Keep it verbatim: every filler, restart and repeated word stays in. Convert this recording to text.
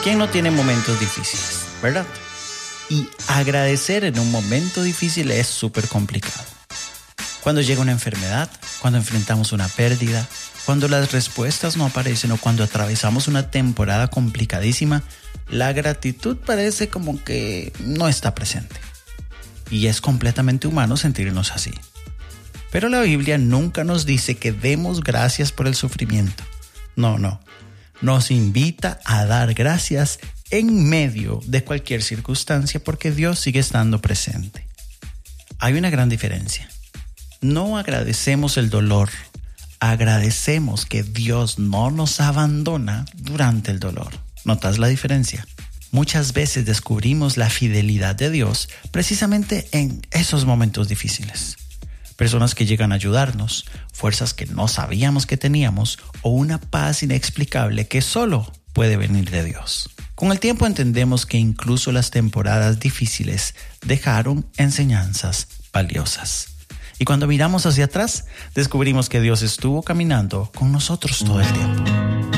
¿Quién no tiene momentos difíciles, verdad? Y agradecer en un momento difícil es súper complicado. Cuando llega una enfermedad, cuando enfrentamos una pérdida, cuando las respuestas no aparecen o cuando atravesamos una temporada complicadísima, la gratitud parece como que no está presente. Y es completamente humano sentirnos así. Pero la Biblia nunca nos dice que demos gracias por el sufrimiento. No, no. Nos invita a dar gracias en medio de cualquier circunstancia porque Dios sigue estando presente. Hay una gran diferencia. No agradecemos el dolor, agradecemos que Dios no nos abandona durante el dolor. ¿Notas la diferencia? Muchas veces descubrimos la fidelidad de Dios precisamente en esos momentos difíciles. Personas que llegan a ayudarnos, fuerzas que no sabíamos que teníamos o una paz inexplicable que solo puede venir de Dios. Con el tiempo entendemos que incluso las temporadas difíciles dejaron enseñanzas valiosas. Y cuando miramos hacia atrás, descubrimos que Dios estuvo caminando con nosotros todo el tiempo.